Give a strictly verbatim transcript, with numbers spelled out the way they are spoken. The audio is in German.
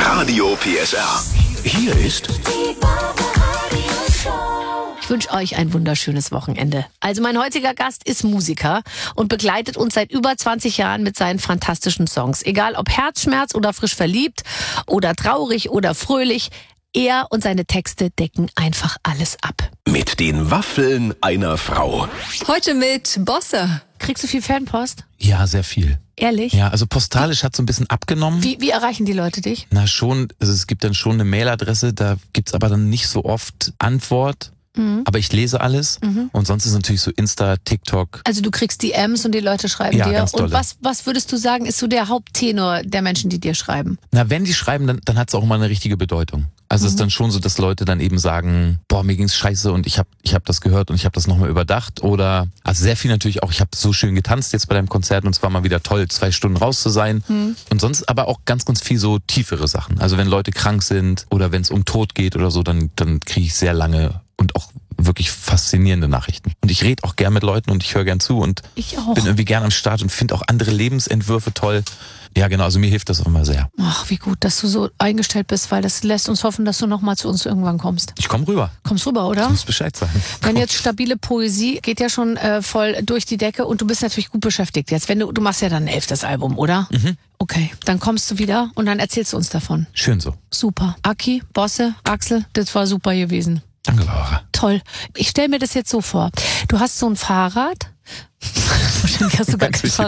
Radio P S R. Hier ist Ich wünsche euch ein wunderschönes Wochenende. Also mein heutiger Gast ist Musiker und begleitet uns seit über zwanzig Jahren mit seinen fantastischen Songs. Egal ob Herzschmerz oder frisch verliebt oder traurig oder fröhlich, er und seine Texte decken einfach alles ab. mit den Waffeln einer Frau. Heute mit Bosse. Kriegst du viel Fanpost? Ja, sehr viel. Ehrlich? Ja, also postalisch hat so ein bisschen abgenommen. Wie, wie erreichen die Leute dich? Na schon, also es gibt dann schon eine Mailadresse, da gibt's aber dann nicht so oft Antwort. Mhm. Aber ich lese alles. Mhm. Und sonst ist natürlich so Insta, TikTok. Also du kriegst D Ms und die Leute schreiben Ja, dir. ganz Und dolle. was, was würdest du sagen, ist so der Haupttenor der Menschen, die dir schreiben? Na, wenn die schreiben, dann, dann hat's auch immer eine richtige Bedeutung. Also es ist dann schon so, dass Leute dann eben sagen, boah, mir ging's scheiße und ich habe ich hab das gehört und ich habe das nochmal überdacht. Oder, also sehr viel natürlich auch, ich habe so schön getanzt jetzt bei deinem Konzert und es war mal wieder toll, zwei Stunden raus zu sein. Mhm. Und sonst aber auch ganz, ganz viel so tiefere Sachen. Also wenn Leute krank sind oder wenn es um Tod geht oder so, dann, dann kriege ich sehr lange und auch wirklich faszinierende Nachrichten. Und ich rede auch gern mit Leuten und ich höre gern zu und Ich auch. bin irgendwie gern am Start und finde auch andere Lebensentwürfe toll. Ja, genau, also mir hilft das auch immer sehr. Ach, wie gut, dass du so eingestellt bist, weil das lässt uns hoffen, dass du nochmal zu uns irgendwann kommst. Ich komme rüber. Kommst rüber, oder? Du musst Bescheid sagen. Wenn jetzt stabile Poesie geht ja schon äh, voll durch die Decke und du bist natürlich gut beschäftigt jetzt. Wenn du, du machst ja dann ein elftes Album, oder? Mhm. Okay, dann kommst du wieder und dann erzählst du uns davon. Schön so. Super. Aki, Bosse, Axel, das war super gewesen. Danke, Laura. Toll. Ich stelle mir das jetzt so vor. Du hast so ein Fahrrad. Wahrscheinlich hast du gar kein Ganz Fahrrad.